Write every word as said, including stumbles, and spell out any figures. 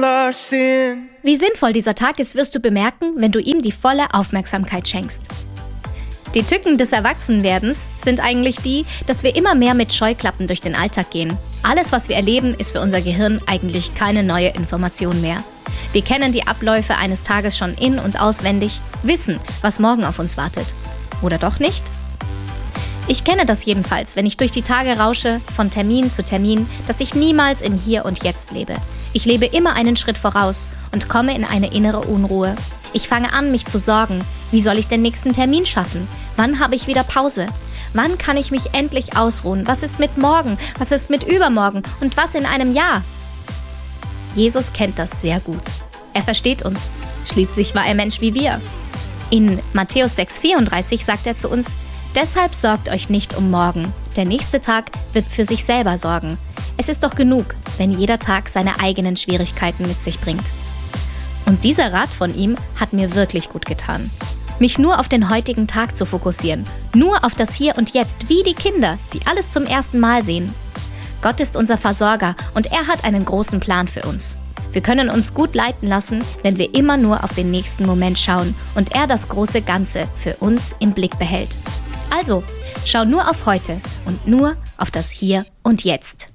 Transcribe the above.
all our sin. Wie sinnvoll dieser Tag ist, wirst du bemerken, wenn du ihm die volle Aufmerksamkeit schenkst. Die Tücken des Erwachsenwerdens sind eigentlich die, dass wir immer mehr mit Scheuklappen durch den Alltag gehen. Alles, was wir erleben, ist für unser Gehirn eigentlich keine neue Information mehr. Wir kennen die Abläufe eines Tages schon in- und auswendig, wissen, was morgen auf uns wartet. Oder doch nicht? Ich kenne das jedenfalls, wenn ich durch die Tage rausche, von Termin zu Termin, dass ich niemals im Hier und Jetzt lebe. Ich lebe immer einen Schritt voraus und komme in eine innere Unruhe. Ich fange an, mich zu sorgen. Wie soll ich den nächsten Termin schaffen? Wann habe ich wieder Pause? Wann kann ich mich endlich ausruhen? Was ist mit morgen? Was ist mit übermorgen? Und was in einem Jahr? Jesus kennt das sehr gut. Er versteht uns. Schließlich war er Mensch wie wir. In Matthäus sechs vierunddreißig sagt er zu uns: Deshalb sorgt euch nicht um morgen. Der nächste Tag wird für sich selber sorgen. Es ist doch genug, wenn jeder Tag seine eigenen Schwierigkeiten mit sich bringt. Und dieser Rat von ihm hat mir wirklich gut getan. Mich nur auf den heutigen Tag zu fokussieren. Nur auf das Hier und Jetzt, wie die Kinder, die alles zum ersten Mal sehen. Gott ist unser Versorger und er hat einen großen Plan für uns. Wir können uns gut leiten lassen, wenn wir immer nur auf den nächsten Moment schauen und er das große Ganze für uns im Blick behält. Also, schau nur auf heute und nur auf das Hier und Jetzt.